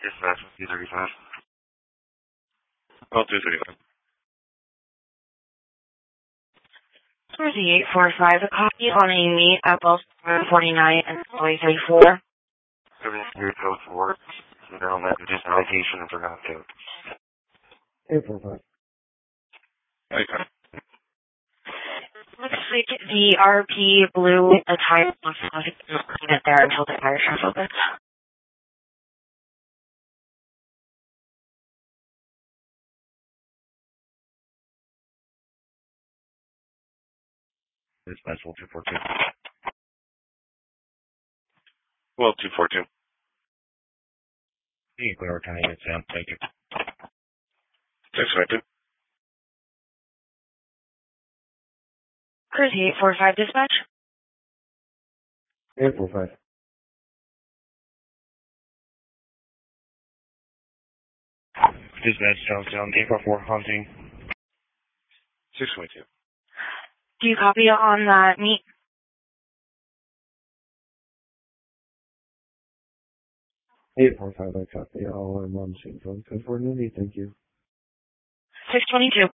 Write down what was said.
Dispatch 235. Oh, 235. Jersey 845, a copy on a meet at Wells 49 and Employee 34. 73 code 4. General messages, allocation, and forgot code. 845. Okay. Looks like the RP blew a tire off of it and leave it there until the tire shop opens. Dispatch 242. Well, 242. You can clear our county unit, Sam. Thank you. 652. Jersey 845, dispatch. 845. Dispatch Johnstown 844 hunting. 622. Do you copy on that meet? 845, I copy. All I'm on scene from code 490. Thank you. 622.